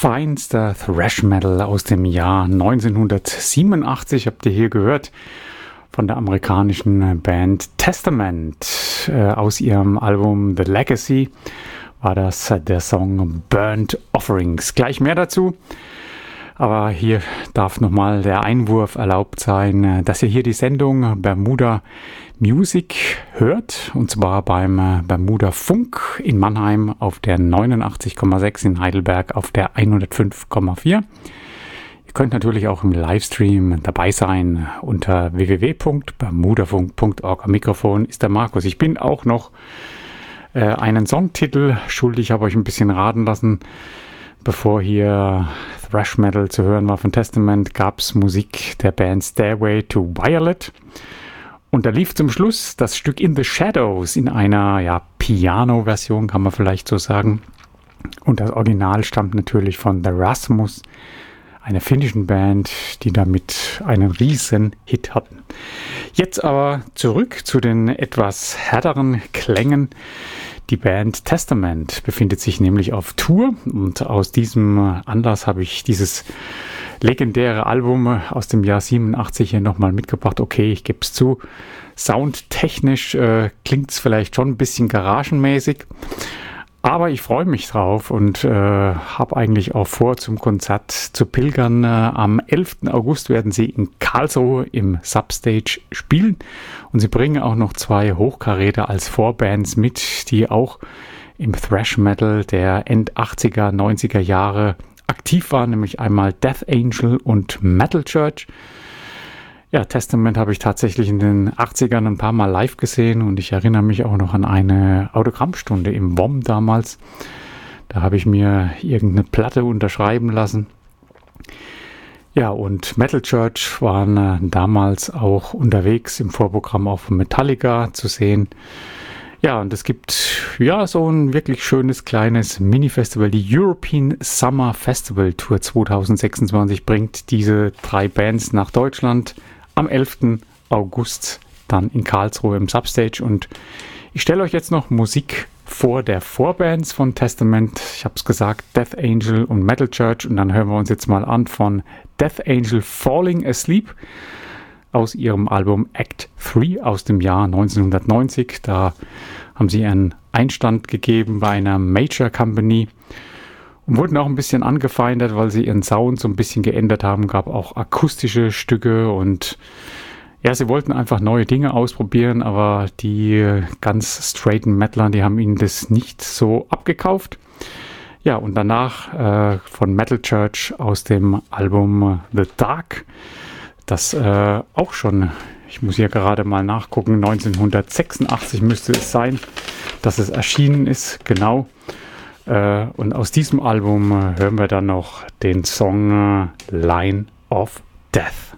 feinster Thrash Metal aus dem Jahr 1987 habt ihr hier gehört von der amerikanischen Band Testament. Aus ihrem Album The Legacy war das der Song Burnt Offerings. Gleich mehr dazu. Aber hier darf nochmal der Einwurf erlaubt sein, dass ihr hier die Sendung Bermuda Music hört. Und zwar beim Bermuda Funk in Mannheim auf der 89,6, in Heidelberg auf der 105,4. Ihr könnt natürlich auch im Livestream dabei sein unter www.bermudafunk.org. Am Mikrofon ist der Markus. Ich bin auch noch einen Songtitel schuldig, habe euch ein bisschen raten lassen. Bevor hier Thrash Metal zu hören war von Testament, gab es Musik der Band Stairway to Violet. Und da lief zum Schluss das Stück In the Shadows in einer Piano-Version, kann man vielleicht so sagen. Und das Original stammt natürlich von The Rasmus, einer finnischen Band, die damit einen riesen Hit hatten. Jetzt aber zurück zu den etwas härteren Klängen. Die Band Testament befindet sich nämlich auf Tour und aus diesem Anlass habe ich dieses legendäre Album aus dem Jahr 87 hier nochmal mitgebracht. Okay, ich gebe es zu, soundtechnisch klingt es vielleicht schon ein bisschen garagenmäßig, aber ich freue mich drauf und habe eigentlich auch vor, zum Konzert zu pilgern. Am 11. August werden sie in Karlsruhe im Substage spielen und sie bringen auch noch 2 Hochkaräter als Vorbands mit, die auch im Thrash Metal der End 80er, 90er Jahre aktiv waren, nämlich einmal Death Angel und Metal Church. Ja, Testament habe ich tatsächlich in den 80ern ein paar Mal live gesehen und ich erinnere mich auch noch an eine Autogrammstunde im WOM damals. Da habe ich mir irgendeine Platte unterschreiben lassen. Ja, und Metal Church waren damals auch unterwegs im Vorprogramm auch von Metallica zu sehen. Ja, und es gibt so ein wirklich schönes kleines Mini-Festival. Die European Summer Festival Tour 2026 bringt diese 3 Bands nach Deutschland. Am 11. August dann in Karlsruhe im Substage. Und ich stelle euch jetzt noch Musik vor der Vorbands von Testament. Ich habe es gesagt, Death Angel und Metal Church. Und dann hören wir uns jetzt mal an von Death Angel Falling Asleep aus ihrem Album Act 3 aus dem Jahr 1990. Da haben sie einen Einstand gegeben bei einer Major Company und wurden auch ein bisschen angefeindet, weil sie ihren Sound so ein bisschen geändert haben. Gab auch akustische Stücke und sie wollten einfach neue Dinge ausprobieren, aber die ganz straighten Metalern, die haben ihnen das nicht so abgekauft. Ja, und danach von Metal Church aus dem Album The Dark, das auch schon, ich muss hier gerade mal nachgucken, 1986 müsste es sein, dass es erschienen ist, genau. Und aus diesem Album hören wir dann noch den Song Line of Death.